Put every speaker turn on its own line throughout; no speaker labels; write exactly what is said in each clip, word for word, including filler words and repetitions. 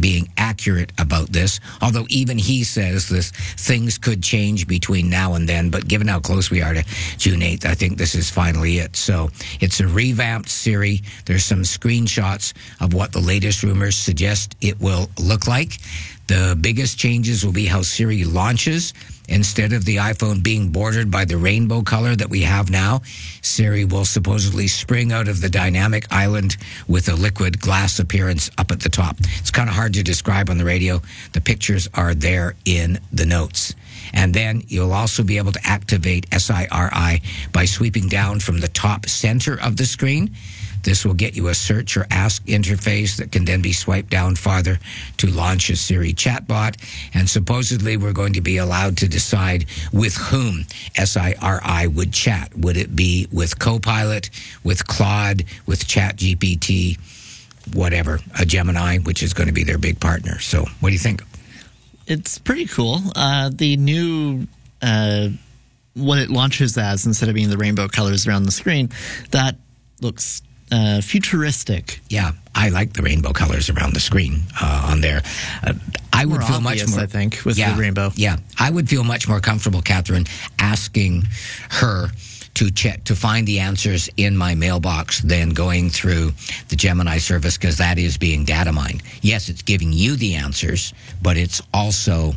being accurate about this, although even he says this things could change between now and then, but given how close we are to June eighth, I think this is finally it. So it's a revamped Siri. There's some screenshots of what the latest rumors suggest it will look like. The biggest changes will be how Siri launches. Instead of the iPhone being bordered by the rainbow color that we have now, Siri will supposedly spring out of the dynamic island with a liquid glass appearance up at the top. It's kind of hard to describe on the radio. The pictures are there in the notes. And then you'll also be able to activate S I R I by sweeping down from the top center of the screen. This will get you a search or ask interface that can then be swiped down farther to launch a Siri chatbot. And supposedly we're going to be allowed to decide with whom S I R I would chat. Would it be with Copilot, with Claude, with ChatGPT, whatever, a Gemini, which is going to be their big partner. So what do you think?
It's pretty cool. Uh, the new... Uh, what it launches as, instead of being the rainbow colors around the screen, that looks... Uh, futuristic.
Yeah, I like the rainbow colors around the screen uh, on there. Uh, I would
more
feel
obvious,
much more.
I think, with
yeah,
the rainbow.
Yeah, I would feel much more comfortable, Catherine, asking her to check to find the answers in my mailbox than going through the Gemini service, because that is being data mined. Yes, it's giving you the answers, but it's also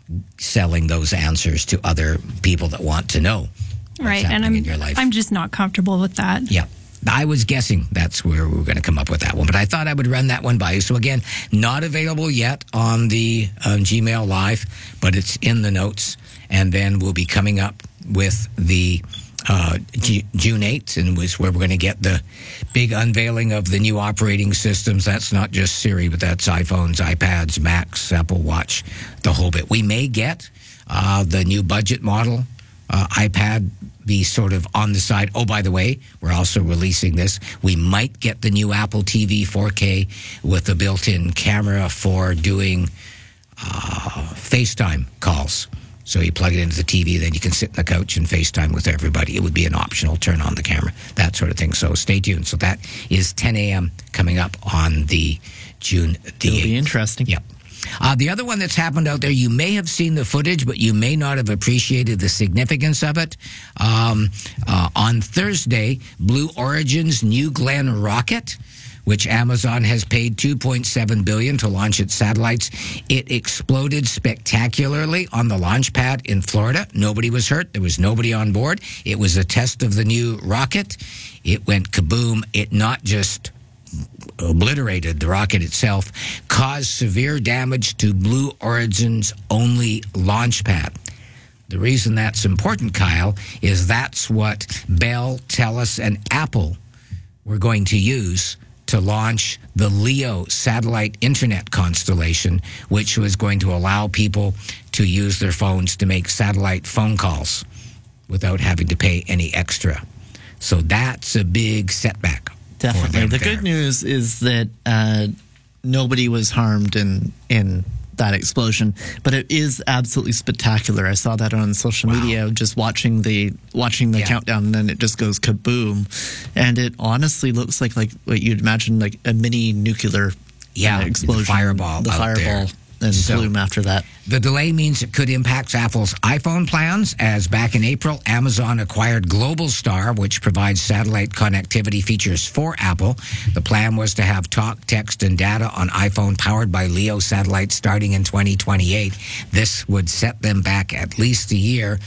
selling those answers to other people that want to know what's
right,
happening
and I'm
in your life.
I'm just not comfortable with that.
Yeah. I was guessing that's where we were going to come up with that one, but I thought I would run that one by you. So again, not available yet on the um, Gmail Live, but it's in the notes, and then we'll be coming up with the uh, G- June eighth, and was where we're going to get the big unveiling of the new operating systems. That's not just Siri, but that's iPhones, iPads, Macs, Apple Watch, the whole bit. We may get uh, the new budget model uh, iPad be sort of on the side. Oh, by the way, we're also releasing this. We might get the new Apple T V four K with a built-in camera for doing uh, FaceTime calls. So you plug it into the T V, then you can sit on the couch and FaceTime with everybody. It would be an optional turn on the camera, that sort of thing. So stay tuned. So that is ten a.m. coming up on the June the eighth.
It'll be interesting.
Yep. Uh, the other one that's happened out there, you may have seen the footage, but you may not have appreciated the significance of it. Um, uh, on Thursday, Blue Origin's New Glenn rocket, which Amazon has paid two point seven billion dollars to launch its satellites, it exploded spectacularly on the launch pad in Florida. Nobody was hurt. There was nobody on board. It was a test of the new rocket. It went kaboom. It not just obliterated the rocket itself, caused severe damage to Blue Origin's only launch pad. The reason that's important, Kyle, is that's what Bell, TELUS, and Apple were going to use to launch the LEO satellite internet constellation, which was going to allow people to use their phones to make satellite phone calls without having to pay any extra. So that's a big setback.
Definitely. The
there.
good news is that uh, nobody was harmed in in that explosion, but it is absolutely spectacular. I saw that on social
Wow.
media, just watching the watching the
Yeah.
countdown, and then it just goes kaboom, and it honestly looks like like what you'd imagine, like a mini nuclear
Yeah,
uh,
the
explosion.
fireball
the
out
fireball,
there.
and
So-
plume after that.
The delay means it could impact Apple's iPhone plans, as back in April, Amazon acquired Globalstar, which provides satellite connectivity features for Apple. The plan was to have talk, text, and data on iPhone powered by LEO satellites starting in twenty twenty-eight. This would set them back at least a year,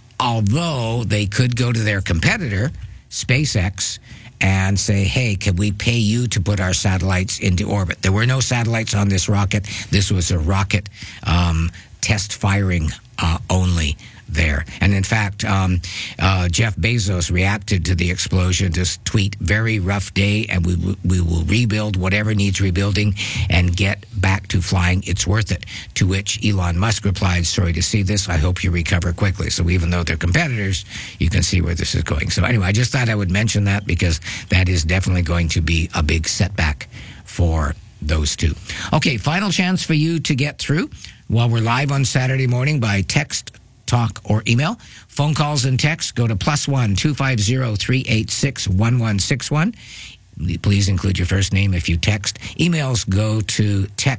although they could go to their competitor, SpaceX, and say, hey, can we pay you to put our satellites into orbit? There were no satellites on this rocket. This was a rocket um, test firing uh, only there. And in fact, um, uh, Jeff Bezos reacted to the explosion, just tweet, very rough day, and we, w- we will rebuild whatever needs rebuilding and get back to flying. It's worth it. To which Elon Musk replied, sorry to see this. I hope you recover quickly. So even though they're competitors, you can see where this is going. So anyway, I just thought I would mention that because that is definitely going to be a big setback for those two. Okay, final chance for you to get through while we're live on Saturday morning by text, talk, or email. Phone calls and texts go to plus one two five zero three eight six one one six one. Please include your first name if you text. Emails go to text